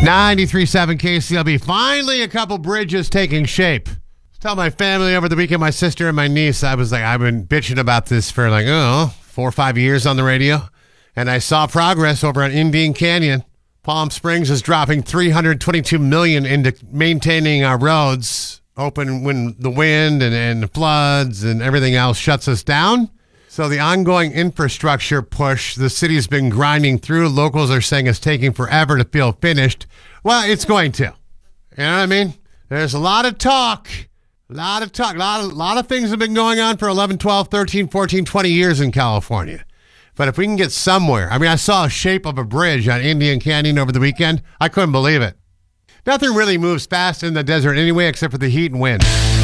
93.7 KCLB. Finally, a couple bridges taking shape. Tell my family over the weekend, my sister and my niece, I've been bitching about this for 4 or 5 years on the radio. And I saw progress over at Indian Canyon. Palm Springs is dropping $322 million into maintaining our roads open when the wind and the floods and everything else shuts us down. So the ongoing infrastructure push the city's been grinding through, locals are saying it's taking forever to feel finished. Well, it's going to. You know what I mean? There's a lot of talk. A lot of things have been going on for 11, 12, 13, 14, 20 years in California. But if we can get somewhere, I saw a shape of a bridge on Indian Canyon over the weekend. I couldn't believe it. Nothing really moves fast in the desert anyway, except for the heat and wind.